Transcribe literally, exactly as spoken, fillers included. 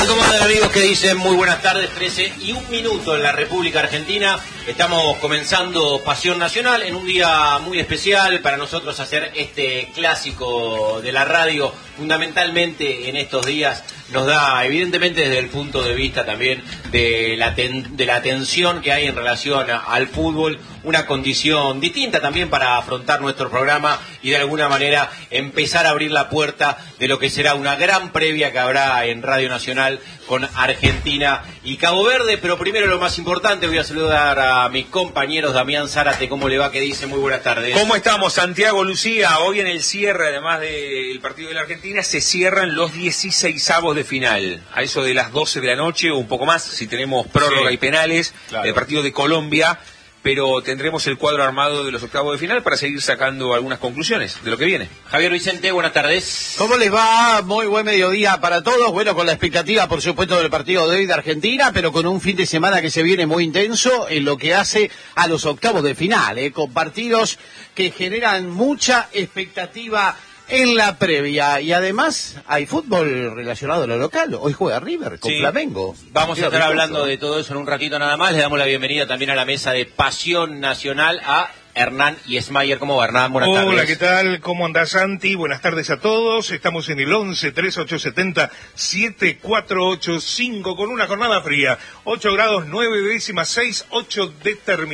¿Cómo andan, amigos que dicen muy buenas tardes? trece y un minuto en la República Argentina. Estamos comenzando Pasión Nacional en un día muy especial para nosotros hacer este clásico de la radio. Fundamentalmente en estos días nos da, evidentemente desde el punto de vista también de la, ten, de la tensión que hay en relación a, al fútbol, una condición distinta también para afrontar nuestro programa y de alguna manera empezar a abrir la puerta de lo que será una gran previa que habrá en Radio Nacional con Argentina y Cabo Verde. Pero primero, lo más importante, voy a saludar a mis compañeros. Damián Zárate, ¿cómo le va? ¿Qué dice? Muy buenas tardes. ¿Cómo estamos, Santiago, Lucía? Hoy en el cierre, además del partido de la Argentina, se cierran los dieciseisavos de final. A eso de las doce de la noche o un poco más, si tenemos prórroga sí, y penales, claro. El partido de Colombia. Pero tendremos el cuadro armado de los octavos de final para seguir sacando algunas conclusiones de lo que viene. Javier Vicente, buenas tardes. ¿Cómo les va? Muy buen mediodía para todos. Bueno, con la expectativa, por supuesto, del partido de hoy de Argentina, pero con un fin de semana que se viene muy intenso en lo que hace a los octavos de final, ¿eh? Con partidos que generan mucha expectativa en la previa, y además hay fútbol relacionado a lo local. Hoy juega River con sí. Flamengo. Vamos a estar hablando de todo eso en un ratito nada más. Le damos la bienvenida también a la mesa de Pasión Nacional a Hernán Yesmayer. ¿Cómo va, Hernán? Buenas Hola, tardes. Hola, ¿qué tal? ¿Cómo andás, Santi? Buenas tardes a todos. Estamos en el once, trece, ochocientos setenta, setenta y cuatro ochenta y cinco con una jornada fría. ocho grados, nueve décimas, seis, ocho determinados.